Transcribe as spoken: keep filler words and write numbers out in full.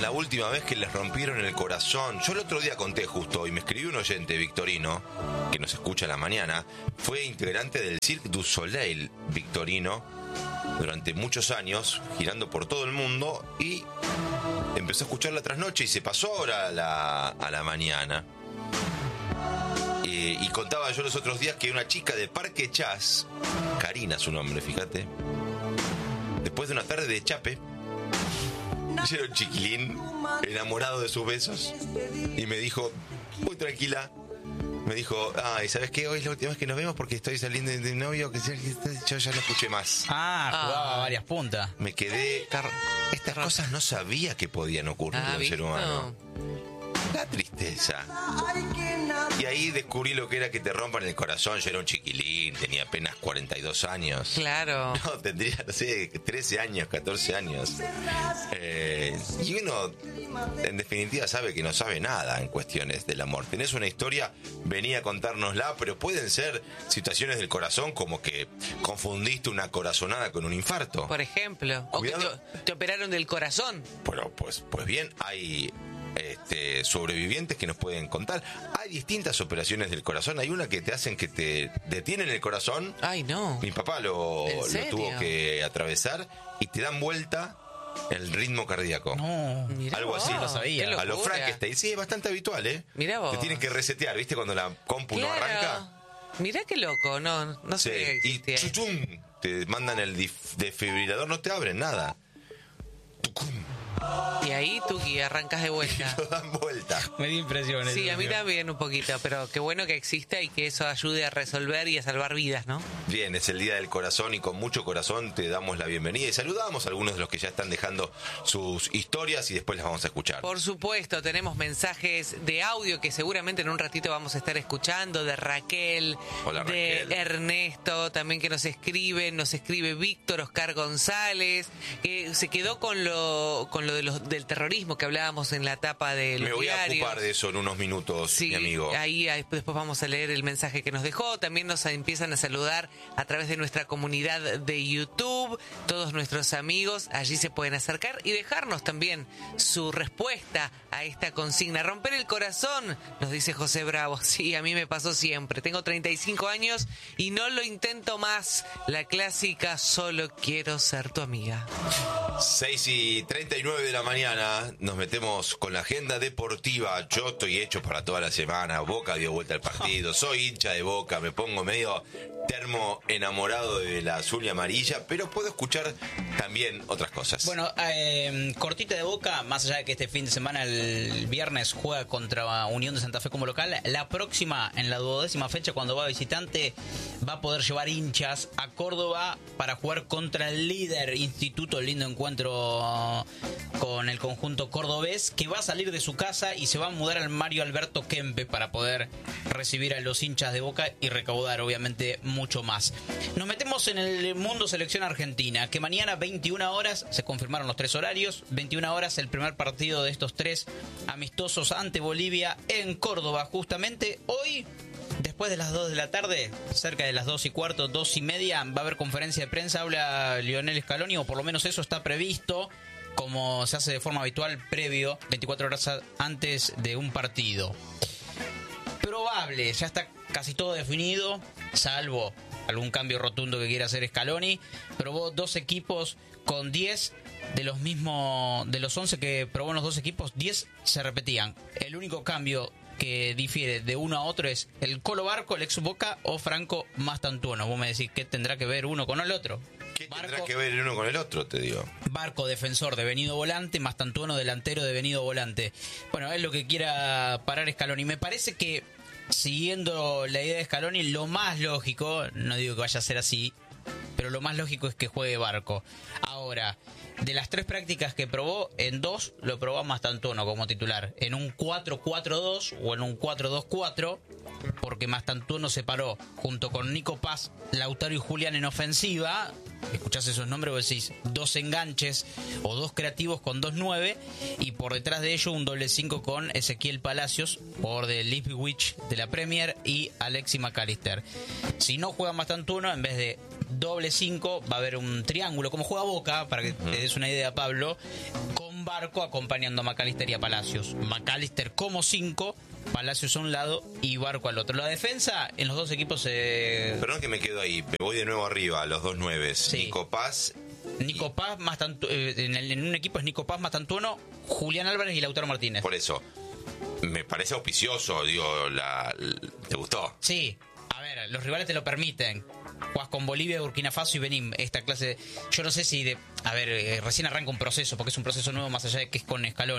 la última vez que les rompieron el corazón? Yo el otro día conté justo, y me escribió un oyente, Victorino, que nos escucha a la mañana, fue integrante del Cirque du Soleil, Victorino, durante muchos años, girando por todo el mundo, y empezó a escuchar la trasnoche y se pasó ahora a la, a la mañana. Eh, y contaba yo los otros días que una chica de Parque Chas, Karina su nombre, fíjate, después de una tarde de chape, era un chiquilín enamorado de sus besos y me dijo, muy tranquila, me dijo, ay, ¿sabes qué? Hoy es la última vez que nos vemos porque estoy saliendo de novio, que yo ya no escuché más. Ah, jugaba ah. varias puntas. Me quedé... Estas cosas no sabía que podían ocurrir en un ser humano. La tristeza. Y ahí descubrí lo que era que te rompan el corazón. Yo era un chiquilín, tenía apenas cuarenta y dos años. Claro. No, tendría, no sé, trece años, catorce años. Eh, y uno, en definitiva, sabe que no sabe nada en cuestiones del amor. Tenés una historia, venía a contárnosla, pero pueden ser situaciones del corazón como que confundiste una corazonada con un infarto. Por ejemplo. O que te, te operaron del corazón. Pero, pues, pues bien, hay... Este, sobrevivientes que nos pueden contar. Hay distintas operaciones del corazón. Hay una que te hacen que te detienen el corazón. Ay, no. Mi papá lo, lo tuvo que atravesar y te dan vuelta el ritmo cardíaco. No, algo así. No sabía. A lo Frankenstein. Sí, es bastante habitual, ¿eh? Mirá vos. Te tienen que resetear, ¿viste? Cuando la compu claro. no arranca. Mirá qué loco, no, no sí. sé. Y chuchum, te mandan el dif- desfibrilador, no te abren nada. Tucum. Y ahí tú y arrancas de vuelta. Y lo dan vuelta. Me dio impresiones. Sí, a mí también un poquito, pero qué bueno que exista y que eso ayude a resolver y a salvar vidas, ¿no? Bien, es el Día del Corazón y con mucho corazón te damos la bienvenida y saludamos a algunos de los que ya están dejando sus historias y después las vamos a escuchar. Por supuesto, tenemos mensajes de audio que seguramente en un ratito vamos a estar escuchando, de Raquel, Hola, de Raquel. Ernesto, también que nos escribe, nos escribe Víctor Oscar González, que se quedó con lo con lo de los, del terrorismo que hablábamos en la tapa de los Me voy diarios. a ocupar de eso en unos minutos, sí, mi amigo. Ahí, ahí después vamos a leer el mensaje que nos dejó. También nos empiezan a saludar a través de nuestra comunidad de YouTube. Todos nuestros amigos allí se pueden acercar y dejarnos también su respuesta a esta consigna. Romper el corazón, nos dice José Bravo. Sí, a mí me pasó siempre. Tengo treinta y cinco años y no lo intento más. La clásica, solo quiero ser tu amiga. seis y treinta y nueve de la mañana, nos metemos con la agenda deportiva. Yo estoy hecho para toda la semana. Boca dio vuelta al partido. Soy hincha de Boca, me pongo medio termo enamorado de la azul y amarilla, pero puedo escuchar también otras cosas. Bueno, eh, cortita de Boca, más allá de que este fin de semana, el viernes, juega contra Unión de Santa Fe como local, la próxima, en la duodécima fecha, cuando va visitante, va a poder llevar hinchas a Córdoba para jugar contra el líder Instituto. Lindo encuentro con el conjunto cordobés, que va a salir de su casa y se va a mudar al Mario Alberto Kempe para poder recibir a los hinchas de Boca y recaudar obviamente mucho más. Nos metemos en el mundo selección argentina, que mañana veintiuna horas, se confirmaron los tres horarios, veintiuna horas el primer partido de estos tres amistosos ante Bolivia en Córdoba. Justamente hoy, después de las dos de la tarde, cerca de las dos y cuarto, dos y media, va a haber conferencia de prensa, habla Lionel Scaloni, o por lo menos eso está previsto, como se hace de forma habitual previo, veinticuatro horas antes de un partido. Probable, ya está casi todo definido, salvo algún cambio rotundo que quiera hacer Scaloni. Probó dos equipos con diez de los mismos, de los once que probó en los dos equipos, diez se repetían. El único cambio que difiere de uno a otro es el Colo Barco, el ex Boca, o Franco Mastantuono. Vos me decís, ¿qué tendrá que ver uno con el otro? ¿Qué Barco, tendrá que ver el uno con el otro, te digo? Barco, defensor, devenido volante, Mastantuono, delantero, devenido volante. Bueno, es lo que quiera parar Scaloni. Me parece que, siguiendo la idea de Scaloni, lo más lógico, no digo que vaya a ser así, pero lo más lógico es que juegue Barco. Ahora, de las tres prácticas que probó, en dos lo probó Mastantuono como titular. En un cuatro cuatro dos o en un cuatro dos cuatro, porque Mastantuono se paró junto con Nico Paz, Lautaro y Julián en ofensiva. Escuchás esos nombres, vos decís dos enganches o dos creativos con dos nueve, y por detrás de ello un doble cinco con Ezequiel Palacios, por del Ipswich de la Premier, y Alexis McAllister. Si no juega Mastantuono, en vez de doble cinco, va a haber un triángulo, como juega Boca, para que te des una idea, Pablo, con Barco acompañando a McAllister y a Palacios. McAllister como cinco, Palacios a un lado y Barco al otro. La defensa en los dos equipos... Eh... Perdón que me quedo ahí, me voy de nuevo arriba, a los dos nueves. Sí. Nico Paz... Nico Paz, más tanto, eh, en, el, en un equipo es Nico Paz, Mastantuono, Julián Álvarez y Lautaro Martínez. Por eso, me parece auspicioso, digo, la, la- ¿te gustó? Sí, a ver, los rivales te lo permiten. Jugás con Bolivia, Burkina Faso y Benín. Esta clase, yo no sé si de... A ver, eh, recién arranca un proceso, porque es un proceso nuevo más allá de que es con Scaloni.